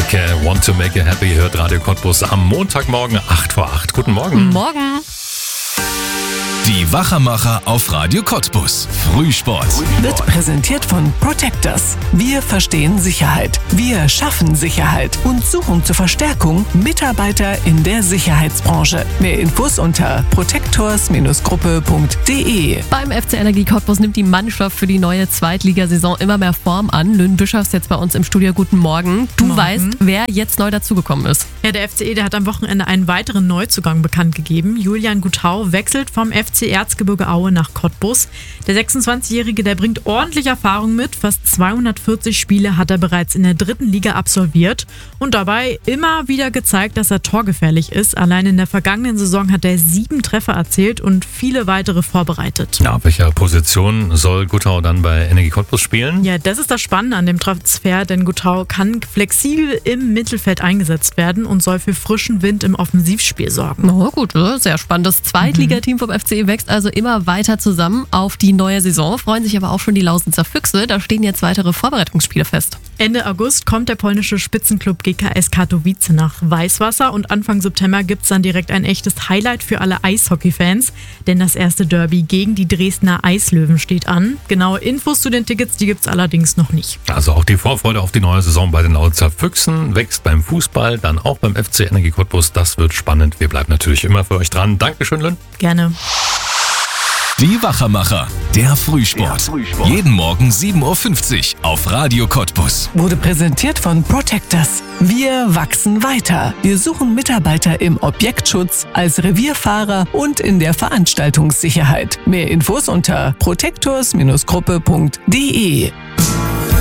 Enrique, Want to Make You Happy, hört Radio Cottbus am Montagmorgen 8 vor 8. Guten Morgen. Morgen. Die Wachermacher auf Radio Cottbus. Frühsport. Wird präsentiert von Protectors. Wir verstehen Sicherheit. Wir schaffen Sicherheit und suchen zur Verstärkung Mitarbeiter in der Sicherheitsbranche. Mehr Infos unter protectors-gruppe.de. Beim FC Energie Cottbus nimmt die Mannschaft für die neue Zweitligasaison immer mehr Form an. Lynn Bischofs jetzt bei uns im Studio. Guten Morgen. Du weißt, wer jetzt neu dazugekommen ist. Ja, der FCE, der hat am Wochenende einen weiteren Neuzugang bekannt gegeben. Julian Guthau wechselt vom FC Erzgebirge Aue nach Cottbus. Der 26-Jährige, der bringt ordentlich Erfahrung mit. Fast 240 Spiele hat er bereits in der 3. Liga absolviert und dabei immer wieder gezeigt, dass er torgefährlich ist. Allein in der vergangenen Saison hat er 7 Treffer erzielt und viele weitere vorbereitet. Ja, auf welcher Position soll Guthau dann bei Energie Cottbus spielen? Ja, das ist das Spannende an dem Transfer, denn Guthau kann flexibel im Mittelfeld eingesetzt werden und soll für frischen Wind im Offensivspiel sorgen. Oh, gut, sehr spannend. Das Zweitligateam vom FCE wächst also immer weiter zusammen auf die neue Saison. Freuen sich aber auch schon die Lausitzer Füchse. Da stehen jetzt weitere Vorbereitungsspiele fest. Ende August kommt der polnische Spitzenclub GKS Katowice nach Weißwasser und Anfang September gibt es dann direkt ein echtes Highlight für alle Eishockey-Fans, denn das erste Derby gegen die Dresdner Eislöwen steht an. Genaue Infos zu den Tickets, die gibt es allerdings noch nicht. Also auch die Vorfreude auf die neue Saison bei den Lausitzer Füchsen wächst beim Fußball, dann auch beim FC Energie Cottbus. Das wird spannend. Wir bleiben natürlich immer für euch dran. Dankeschön, Lynn. Gerne. Die Wachermacher. Der Frühsport. Jeden Morgen 7.50 Uhr auf Radio Cottbus. Wurde präsentiert von Protectors. Wir wachsen weiter. Wir suchen Mitarbeiter im Objektschutz, als Revierfahrer und in der Veranstaltungssicherheit. Mehr Infos unter protectors-gruppe.de.